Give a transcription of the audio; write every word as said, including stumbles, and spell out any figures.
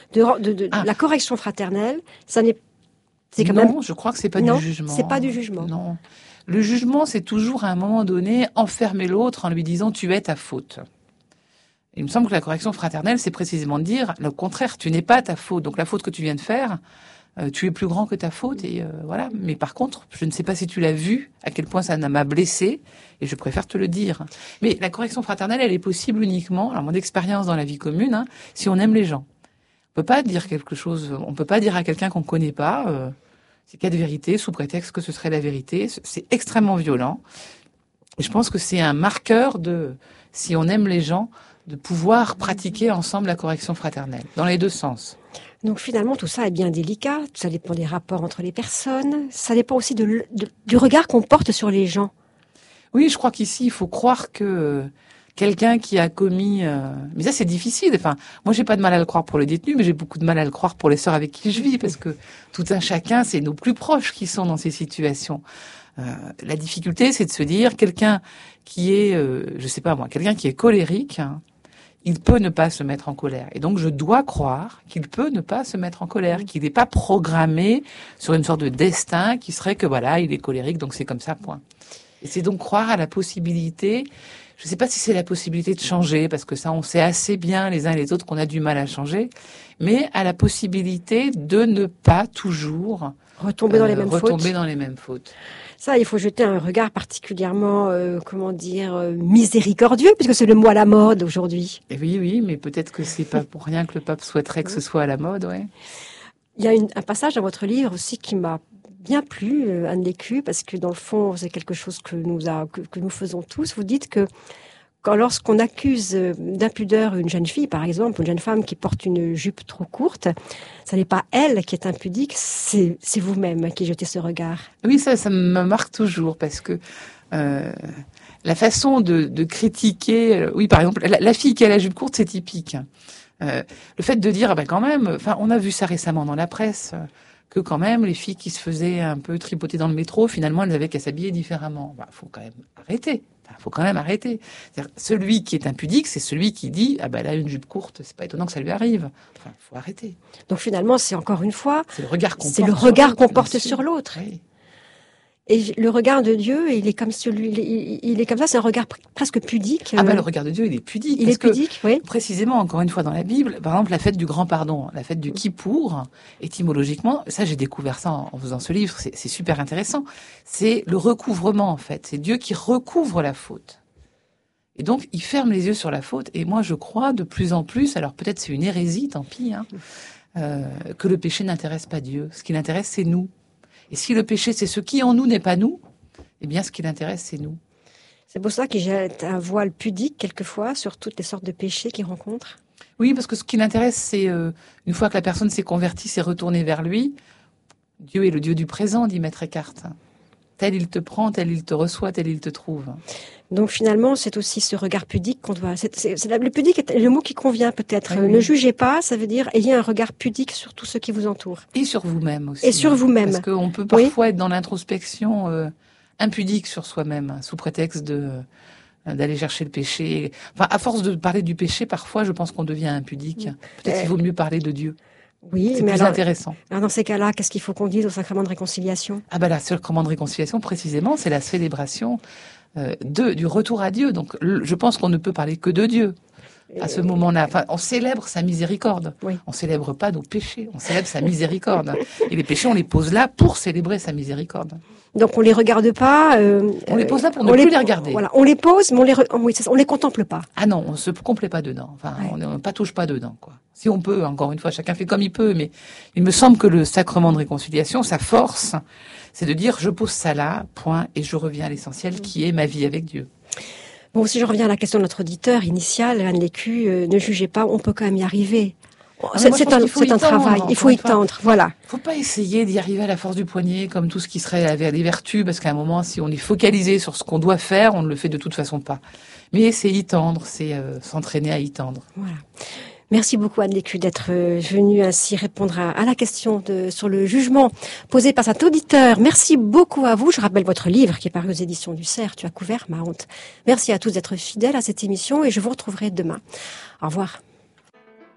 de, de, de Ah. la correction fraternelle, ça n'est, c'est quand non, même. je crois que c'est pas Non, du jugement. c'est pas du jugement. Non. Le jugement, c'est toujours à un moment donné enfermer l'autre en lui disant tu es ta faute. Il me semble que la correction fraternelle, c'est précisément de dire le contraire, tu n'es pas ta faute. Donc la faute que tu viens de faire, euh, tu es plus grand que ta faute et euh, voilà. Mais par contre, je ne sais pas si tu l'as vu, à quel point ça m'a blessé et je préfère te le dire. Mais la correction fraternelle, elle est possible uniquement, alors mon expérience dans la vie commune, hein, si on aime les gens. On peut pas dire quelque chose, on peut pas dire à quelqu'un qu'on connaît pas, euh, c'est cas de vérité sous prétexte que ce serait la vérité. C'est extrêmement violent. Et je pense que c'est un marqueur de, si on aime les gens, de pouvoir pratiquer ensemble la correction fraternelle, dans les deux sens. Donc finalement, tout ça est bien délicat. Ça dépend des rapports entre les personnes. Ça dépend aussi de, l- de- du regard qu'on porte sur les gens. Oui, je crois qu'ici, il faut croire que euh, quelqu'un qui a commis... euh, Mais ça, c'est difficile. Enfin, moi, j'ai pas de mal à le croire pour le détenu, mais j'ai beaucoup de mal à le croire pour les sœurs avec qui je vis, parce que tout un chacun, c'est nos plus proches qui sont dans ces situations. Euh, la difficulté, c'est de se dire, quelqu'un qui est, euh, je sais pas moi, quelqu'un qui est colérique, hein, il peut ne pas se mettre en colère. Et donc, je dois croire qu'il peut ne pas se mettre en colère, qu'il n'est pas programmé sur une sorte de destin qui serait que voilà, il est colérique, donc c'est comme ça, point. Et c'est donc croire à la possibilité, je ne sais pas si c'est la possibilité de changer, parce que ça, on sait assez bien les uns et les autres qu'on a du mal à changer, mais à la possibilité de ne pas toujours Retomber dans les euh, mêmes retomber fautes. dans les mêmes fautes. Ça, il faut jeter un regard particulièrement, euh, comment dire, euh, miséricordieux, puisque c'est le mot à la mode aujourd'hui. Et oui, oui, mais peut-être que c'est pas pour rien que le pape souhaiterait que ce soit à la mode, ouais. Il y a une- un passage dans votre livre aussi qui m'a bien plu, euh, Anne Lécu, parce que dans le fond, c'est quelque chose que nous, a, que, que nous faisons tous. Vous dites que quand lorsqu'on accuse euh, d'impudeur une jeune fille, par exemple, une jeune femme qui porte une jupe trop courte, ça n'est pas elle qui est impudique, c'est c'est vous-même qui jetez ce regard. Oui, ça, ça me marque toujours parce que euh, la façon de, de critiquer, euh, oui, par exemple, la, la fille qui a la jupe courte, c'est typique. Euh, le fait de dire, ah ben quand même, enfin, on a vu ça récemment dans la presse, euh, que quand même les filles qui se faisaient un peu tripoter dans le métro, finalement, elles avaient qu'à s'habiller différemment. Bah, faut quand même arrêter. Enfin, faut quand même arrêter. C'est-à-dire, celui qui est impudique, c'est celui qui dit, ah ben là, une jupe courte, c'est pas étonnant que ça lui arrive. Enfin, faut arrêter. Donc finalement, c'est encore une fois, C'est le regard qu'on c'est porte le sur regard l'autre, qu'on bien porte sûr. sur l'autre. Oui. Et le regard de Dieu, il est comme celui, il est, il est comme ça, c'est un regard pr- presque pudique. Ah ben euh, le regard de Dieu, il est pudique. il parce est que, pudique, oui. précisément, encore une fois dans la Bible, par exemple, la fête du grand pardon, la fête du Kippour, étymologiquement, ça j'ai découvert ça en, en faisant ce livre, c'est c'est super intéressant, c'est le recouvrement en fait, c'est Dieu qui recouvre la faute. Et donc, il ferme les yeux sur la faute, et moi je crois de plus en plus, alors peut-être c'est une hérésie, tant pis, hein, euh, que le péché n'intéresse pas Dieu. Ce qui l'intéresse, c'est nous. Et si le péché, c'est ce qui en nous n'est pas nous, eh bien ce qui l'intéresse, c'est nous. C'est pour ça qu'il jette un voile pudique quelquefois sur toutes les sortes de péchés qu'il rencontre. Oui, parce que ce qui l'intéresse, c'est euh, une fois que la personne s'est convertie, s'est retournée vers lui, Dieu est le Dieu du présent, dit Maître Eckhart. Tel il te prend, tel il te reçoit, tel il te trouve. Donc finalement, c'est aussi ce regard pudique qu'on doit. C'est, c'est, c'est la- le pudique est le mot qui convient peut-être. Oui, oui. Ne jugez pas, ça veut dire ayez un regard pudique sur tout ce qui vous entoure. Et sur vous-même aussi. Et sur hein. vous-même. Parce qu'on peut Oui. parfois être dans l'introspection euh, impudique sur soi-même, hein, sous prétexte de euh, d'aller chercher le péché. Enfin, à force de parler du péché, parfois, je pense qu'on devient impudique. Peut-être Euh, qu'il vaut mieux parler de Dieu. Oui, C'est mais plus alors, intéressant. alors dans ces cas-là, qu'est-ce qu'il faut qu'on dise au sacrement de réconciliation? Ah ben la seule commande de réconciliation, précisément, c'est la célébration euh, de, du retour à Dieu. Donc, le- je pense qu'on ne peut parler que de Dieu à ce moment-là. Enfin, on célèbre sa miséricorde. Oui. On célèbre pas nos péchés, on célèbre sa miséricorde. Et les péchés, on les pose là pour célébrer sa miséricorde. Donc on les regarde pas. euh, On les pose là pour ne on plus les regarder. Voilà, on les pose, mais on les, re- oui, c'est ça, on les contemple pas. Ah non, on se complaît pas dedans. Enfin, Ouais. on ne pas touche pas dedans, quoi. Si on peut, encore une fois, chacun fait comme il peut, mais il me semble que le sacrement de réconciliation, sa force, c'est de dire je pose ça là, point, et je reviens à l'essentiel qui est ma vie avec Dieu. Bon, si je reviens à la question de notre auditeur initial, Anne Lécu, euh, ne jugez pas, on peut quand même y arriver. mais C'est moi, je c'est pense un, qu'il faut c'est y un tendre, travail, il encore faut y une fois. tendre, voilà. Faut pas essayer d'y arriver à la force du poignet, comme tout ce qui serait vers des vertus, parce qu'à un moment, si on est focalisé sur ce qu'on doit faire, on ne le fait de toute façon pas. Mais c'est y tendre, c'est euh, s'entraîner à y tendre. Voilà. Merci beaucoup Anne Lécu d'être euh, venue ainsi répondre à, à la question de, sur le jugement posé par cet auditeur. Merci beaucoup à vous. Je rappelle votre livre qui est paru aux éditions du Cerf. Tu as couvert ma honte. Merci à tous d'être fidèles à cette émission et je vous retrouverai demain. Au revoir.